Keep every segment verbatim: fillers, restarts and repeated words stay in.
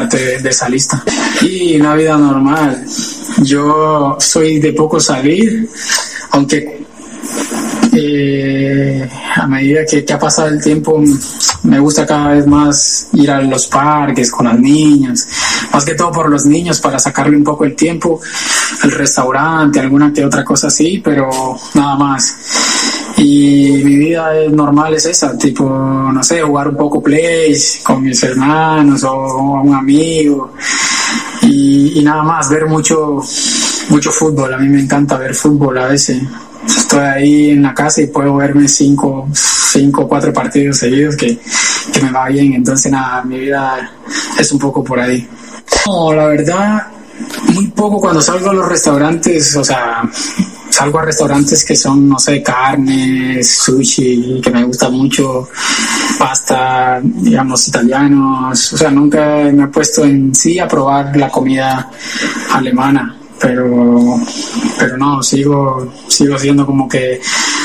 parte de, de esa lista. Y una vida normal. Yo soy de poco salir, aunque eh, a medida que, que ha pasado el tiempo me gusta cada vez más ir a los parques con las niñas, más que todo por los niños, para sacarle un poco el tiempo, al restaurante, alguna que otra cosa así, pero nada más. Y mi vida es normal, es esa, tipo, no sé, jugar un poco play con mis hermanos o, o un amigo, y, y nada más, ver mucho mucho fútbol. A mí me encanta ver fútbol. A veces estoy ahí en la casa y puedo verme cinco cinco cuatro partidos seguidos que, que me va bien. Entonces nada, mi vida es un poco por ahí. No, la verdad, muy poco. Cuando salgo a los restaurantes, o sea, salgo a restaurantes que son, no sé, carnes, sushi, que me gusta mucho, pasta, digamos, italianos. O sea, nunca me he puesto en sí a probar la comida alemana, pero pero no, sigo sigo siendo como que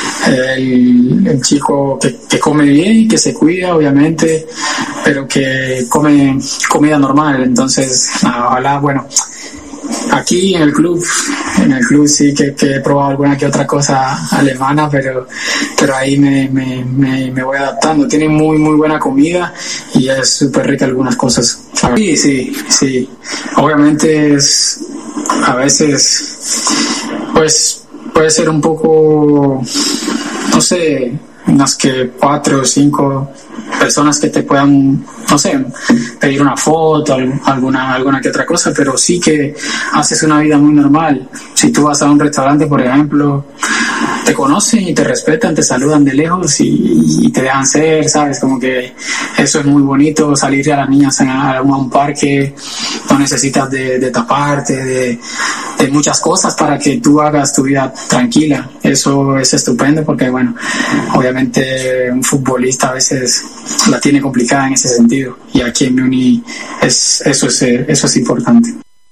el, el chico que, que come bien, que se cuida, obviamente, pero que come comida normal. Entonces, nada, ojalá, bueno, aquí en el club, en el club sí que, que he probado alguna que otra cosa alemana, pero pero ahí me, me, me, me voy adaptando. Tienen muy muy buena comida y es súper rica algunas cosas. Sí, sí, sí. Obviamente es, a veces, pues puede ser un poco, no sé, unas que cuatro o cinco personas que te puedan, no sé, pedir una foto, alguna alguna que otra cosa, pero sí que haces una vida muy normal. Si tú vas a un restaurante, por ejemplo, te conocen y te respetan, te saludan de lejos y, y te dejan ser, ¿sabes? Como que eso es muy bonito, salir a las niñas a, a un parque, no necesitas de, de taparte, de, de muchas cosas para que tú hagas tu vida tranquila. Eso es estupendo porque, bueno, obviamente un futbolista a veces la tiene complicada en ese sentido, y aquí en Muni es, eso, es, eso es importante.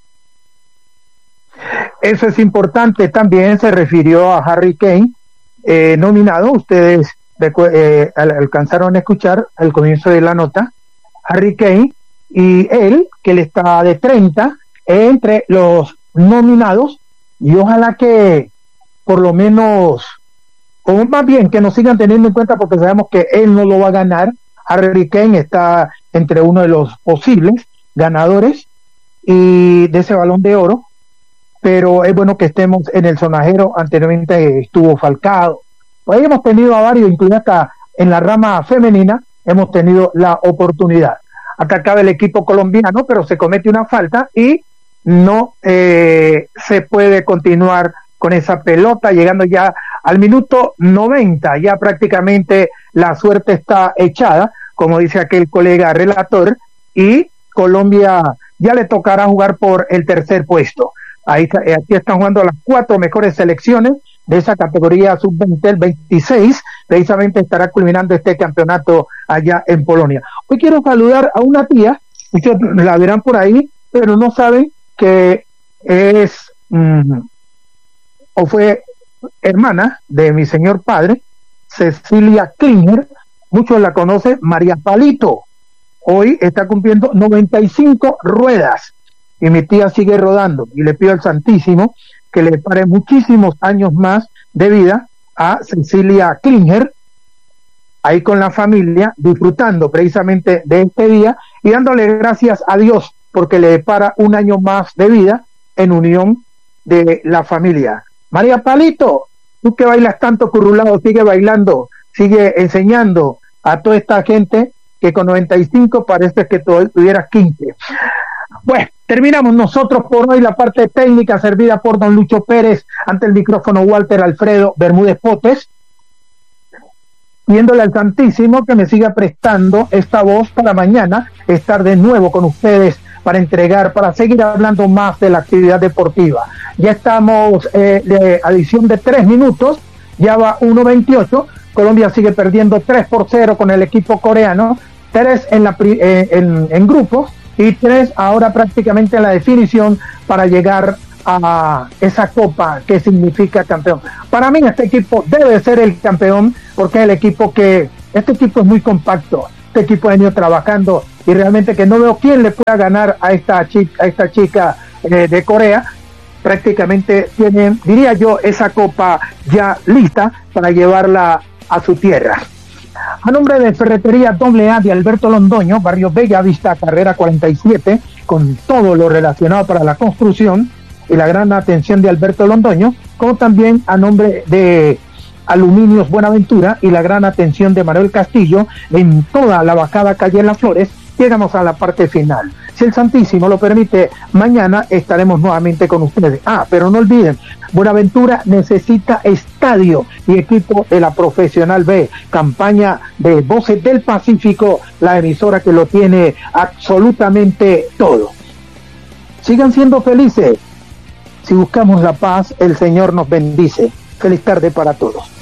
Eso es importante. También se refirió a Harry Kane, eh, nominado. Ustedes eh, alcanzaron a escuchar al comienzo de la nota. Harry Kane, y él, que él está de treinta, entre los nominados, y ojalá que por lo menos, o más bien que nos sigan teniendo en cuenta, porque sabemos que él no lo va a ganar. Harry Kane está entre uno de los posibles ganadores y de ese Balón de Oro, pero es bueno que estemos en el sonajero. Anteriormente estuvo Falcao, hoy hemos tenido a varios, incluso hasta en la rama femenina hemos tenido la oportunidad. Acá acaba el equipo colombiano, pero se comete una falta y no eh, se puede continuar con esa pelota, llegando ya al minuto noventa, ya prácticamente la suerte está echada, como dice aquel colega relator, y Colombia ya le tocará jugar por el tercer puesto. Ahí está, aquí están jugando las cuatro mejores selecciones de esa categoría sub veinte, el veintiséis, precisamente estará culminando este campeonato allá en Polonia. Hoy quiero saludar a una tía, ustedes la verán por ahí, pero no saben que es mmm, o fue hermana de mi señor padre, Cecilia Klinger, muchos la conocen, María Palito. Hoy está cumpliendo noventa y cinco ruedas y mi tía sigue rodando, y le pido al Santísimo que le pare muchísimos años más de vida a Cecilia Klinger, ahí con la familia, disfrutando precisamente de este día y dándole gracias a Dios porque le depara un año más de vida en unión de la familia. María Palito, tú que bailas tanto currulado, sigue bailando, sigue enseñando a toda esta gente que con noventa y cinco parece que tuvieras quince. Bueno, terminamos nosotros por hoy la parte técnica servida por don Lucho Pérez, ante el micrófono Walter Alfredo Bermúdez Potes, pidiéndole al Santísimo que me siga prestando esta voz para mañana estar de nuevo con ustedes para entregar, para seguir hablando más de la actividad deportiva. Ya estamos eh, de adición de tres minutos, ya va uno veintiocho, Colombia sigue perdiendo tres por cero con el equipo coreano, tres en, la, eh, en, en grupos y tres ahora prácticamente en la definición para llegar a esa copa que significa campeón. Para mí este equipo debe ser el campeón porque es el equipo que, este equipo es muy compacto, este equipo ha venido trabajando y realmente que no veo quién le pueda ganar a esta chica, a esta chica eh, de Corea. Prácticamente tienen, diría yo, esa copa ya lista para llevarla a su tierra. A nombre de Ferretería Doble A de Alberto Londoño, Barrio Bella Vista, carrera cuarenta y siete, con todo lo relacionado para la construcción y la gran atención de Alberto Londoño, como también a nombre de Aluminios Buenaventura y la gran atención de Manuel Castillo en toda la bajada calle Las Flores, llegamos a la parte final. Si el Santísimo lo permite, mañana estaremos nuevamente con ustedes. Ah, pero no olviden, Buenaventura necesita estadio y equipo de la Profesional B, campaña de Voces del Pacífico, la emisora que lo tiene absolutamente todo. Sigan siendo felices. Si buscamos la paz, el Señor nos bendice. Feliz tarde para todos.